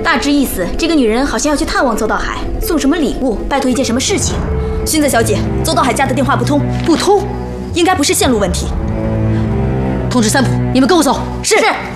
大致意思，这个女人好像要去探望邹道海，送什么礼物，拜托一件什么事情。 薰子小姐，邹道海家的电话不通，应该不是线路问题。通知三浦，你们跟我走。 是。